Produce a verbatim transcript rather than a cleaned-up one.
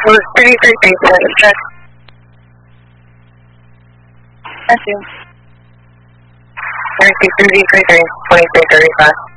was thirty-three thirty-seven, check. Thank you. thirty-three thirty-three, twenty-three thirty-five.